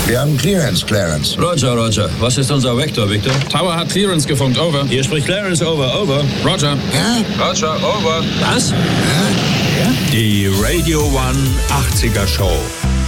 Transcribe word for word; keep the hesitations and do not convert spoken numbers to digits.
Wir haben Clearance, Clarence. Roger, Roger. Was ist unser Vektor, Victor? Tower hat Clearance gefunkt, over. Hier spricht Clarence, over, over. Roger. Ja? Roger, over. Was? Ja? Die Radio One achtziger Show.